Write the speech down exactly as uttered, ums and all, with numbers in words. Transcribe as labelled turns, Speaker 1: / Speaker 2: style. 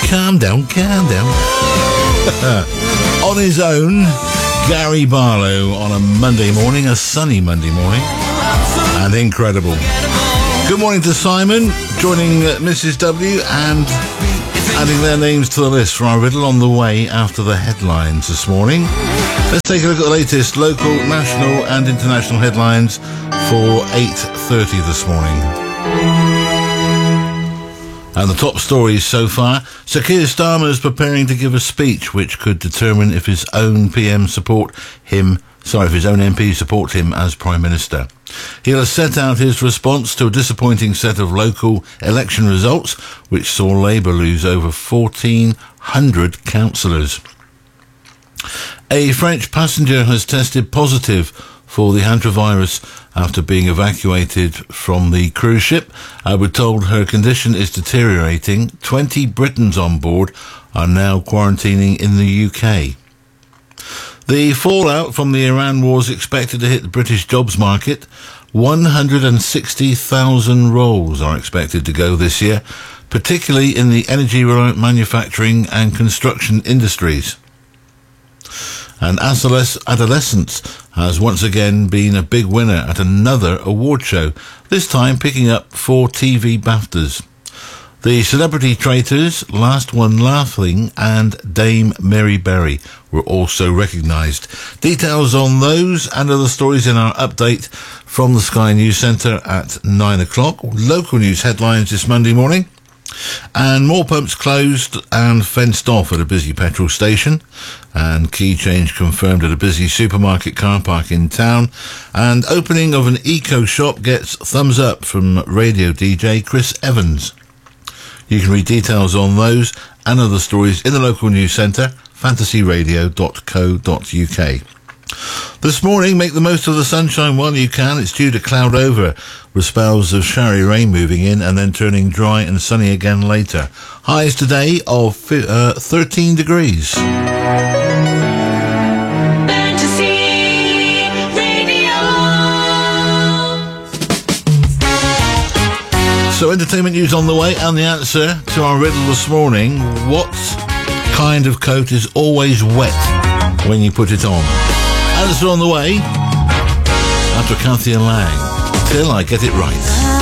Speaker 1: calm down, calm down. On his own, Gary Barlow on a Monday morning, a sunny Monday morning, and incredible. Good morning to Simon, joining uh, Missus W and adding their names to the list for our riddle on the way after the headlines this morning. Let's take a look at the latest local, national and international headlines for eight thirty this morning. And the top stories so far. Sir Keir Starmer is preparing to give a speech which could determine if his own P M support him, sorry, if his own M Ps support him as Prime Minister. He'll set out his response to a disappointing set of local election results, which saw Labour lose over fourteen hundred councillors. A French passenger has tested positive for the hantavirus after being evacuated from the cruise ship. Uh, we're told her condition is deteriorating. twenty Britons on board are now quarantining in the U K. The fallout from the Iran war is expected to hit the British jobs market. one hundred sixty thousand roles are expected to go this year, particularly in the energy-reliant manufacturing and construction industries. And Adolescence has once again been a big winner at another award show, this time picking up four T V BAFTAs. The Celebrity Traitors, Last One Laughing and Dame Mary Berry were also recognised. Details on those and other stories in our update from the Sky News Centre at nine o'clock. Local news headlines this Monday morning. And more pumps closed and fenced off at a busy petrol station. And key change confirmed at a busy supermarket car park in town. And opening of an eco shop gets thumbs up from radio D J Chris Evans. You can read details on those and other stories in the local news centre, fantasy radio dot co dot uk. This morning, make the most of the sunshine while you can. It's due to cloud over, with spells of showery rain moving in and then turning dry and sunny again later. Highs today of uh, thirteen degrees. So entertainment news on the way, and the answer to our riddle this morning: what kind of coat is always wet when you put it on? Answer on the way after Kathy and Lang, Till I Get It Right.